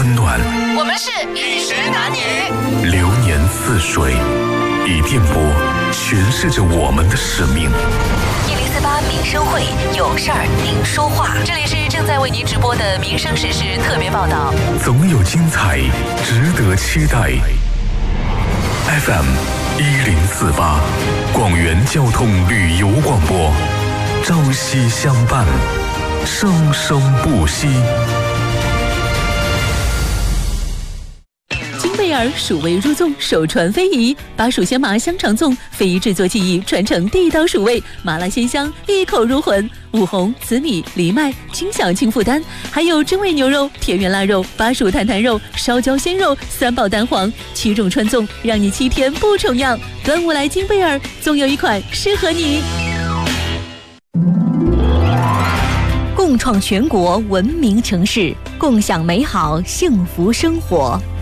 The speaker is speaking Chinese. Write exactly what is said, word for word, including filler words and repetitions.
温暖。 我们是饮食男女， 流年似水，以电波诠释着我们的使命。 一零四八民生会，有事儿您说话。这里是正在为您直播的民生时事特别报道， 总有精彩，值得期待。F M 一零四八，广元交通旅游广播，朝夕相伴，生生不息。 贝尔蜀味入粽，首传非遗，把蜀鲜麻香肠粽非遗制作技艺传承地道蜀味，麻辣鲜香，一口入魂。五红、紫米、藜麦，轻享轻负担。还有真味牛肉、田园腊肉、巴蜀坛坛肉、烧焦鲜肉，三宝蛋黄，七种传粽，让你七天不重样。端午来金贝尔，总有一款适合你。 共创全国文明城市，共享美好幸福生活。